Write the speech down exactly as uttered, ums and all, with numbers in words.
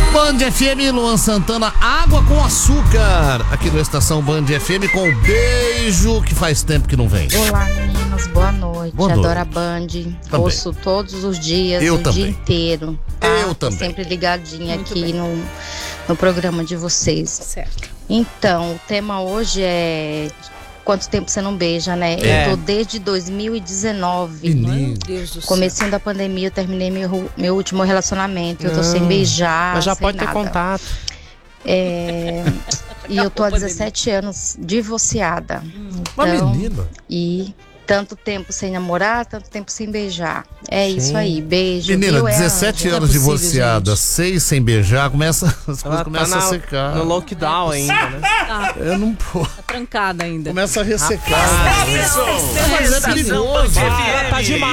Band F M, Luan Santana, água com açúcar. Aqui na Estação Band F M com um beijo que faz tempo que não vem. Olá, meninos, boa noite. Boa Adoro noite. a Band. Também. Ouço todos os dias, Eu o também. dia inteiro. Tá? Eu Tô também. sempre ligadinha Muito aqui bem. no, no programa de vocês. Certo. Então, o tema hoje é quanto tempo você não beija, né? É. Eu tô desde dois mil e dezenove. Menino. Meu Deus do céu. Comecinho da pandemia, eu terminei meu, meu último relacionamento. Eu tô Não, sem beijar, Mas já sem pode ter nada. contato. É, e eu tô há Acabou a dezessete anos divorciada. Uma Então, menina. E tanto tempo sem namorar, tanto tempo sem beijar. É Sim. isso aí, beijo. Menina, viu, é, dezessete Ângela? anos Não é possível, divorciada, gente. seis sem beijar, começa, as coisas Ela tá começam a na- secar. no lockdown ainda, né? Tá, Eu não pô, tá trancada ainda. começa a ressecar. Rapaz, Mas é perigoso. Ela tá demais.